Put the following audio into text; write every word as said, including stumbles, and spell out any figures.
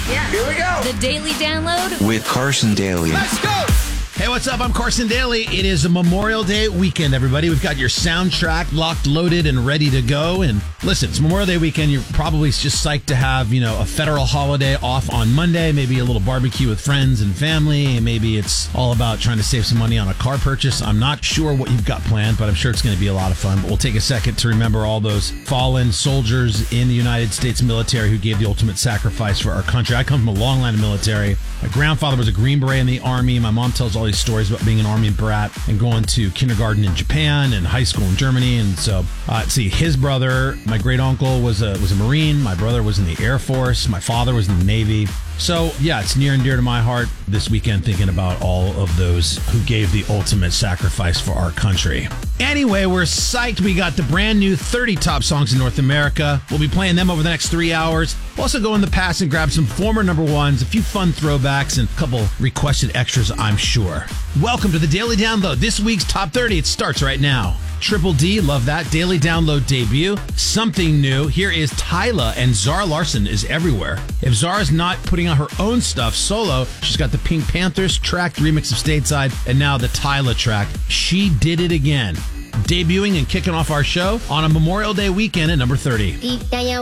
Yeah. Here we go. The Daily Download with Carson Daly. Let's go. Hey, what's up? I'm Carson Daly. It is a Memorial Day weekend, everybody. We've got your soundtrack locked, loaded, and ready to go. And listen, it's Memorial Day weekend. You're probably just psyched to have, you know, a federal holiday off on Monday, maybe a little barbecue with friends and family, and maybe it's all about trying to save some money on a car purchase. I'm not sure what you've got planned, but I'm sure it's going to be a lot of fun. But we'll take a second to remember all those fallen soldiers in the United States military who gave the ultimate sacrifice for our country. I come from a long line of military. My grandfather was a Green Beret in the Army. My mom tells all these stories about being an Army brat and going to kindergarten in Japan and high school in Germany. And so, uh, see, his brother, my great uncle, was a was a Marine. My brother was in the Air Force. My father was in the Navy. So, yeah, it's near and dear to my heart this weekend thinking about all of those who gave the ultimate sacrifice for our country. Anyway, we're psyched. We got the brand new thirty top songs in North America. We'll be playing them over the next three hours. We'll also go in the past and grab some former number ones, a few fun throwbacks, and a couple requested extras, I'm sure. Welcome to the Daily Download. This week's Top thirty. It starts right now. Triple D, love that. Daily Download debut. Something new. Here is Tyla, and Zara Larsson is everywhere. If Zara's not putting out her own stuff solo, she's got the Pink Panthers track, the remix of Stateside, and now the Tyla track. She did it again. Debuting and kicking off our show on a Memorial Day weekend at number thirty.